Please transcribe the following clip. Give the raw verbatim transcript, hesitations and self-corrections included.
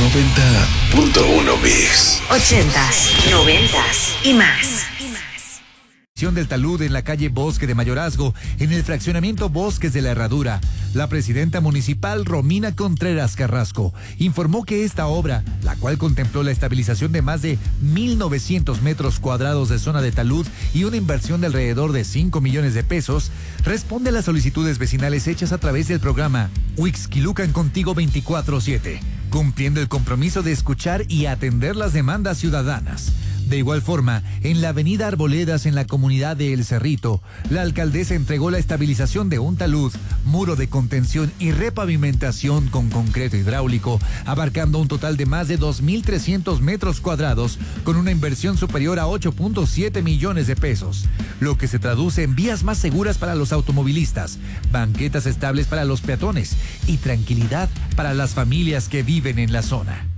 noventa punto uno Mix. Ochentas, noventas y más. Del talud en la calle Bosque de Mayorazgo, en el fraccionamiento Bosques de la Herradura. La presidenta municipal Romina Contreras Carrasco informó que esta obra, la cual contempló la estabilización de más de mil novecientos metros cuadrados de zona de talud y una inversión de alrededor de cinco millones de pesos, responde a las solicitudes vecinales hechas a través del programa Huixquilucan Contigo veinticuatro siete, cumpliendo el compromiso de escuchar y atender las demandas ciudadanas. De igual forma, en la avenida Arboledas, en la comunidad de El Cerrito, la alcaldesa entregó la estabilización de un talud, muro de contención y repavimentación con concreto hidráulico, abarcando un total de más de dos mil trescientos metros cuadrados, con una inversión superior a ocho punto siete millones de pesos, lo que se traduce en vías más seguras para los automovilistas, banquetas estables para los peatones y tranquilidad para las familias que viven en la zona.